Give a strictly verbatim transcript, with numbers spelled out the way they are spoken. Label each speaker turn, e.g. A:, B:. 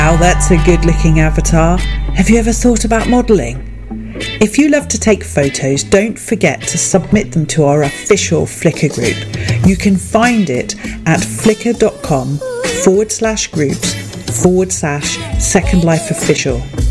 A: Wow, that's a good looking avatar. Have you ever thought about modelling? If you love to take photos, don't forget to submit them to our official Flickr group. You can find it at flickr.com forward slash groups forward slash Second Life Official.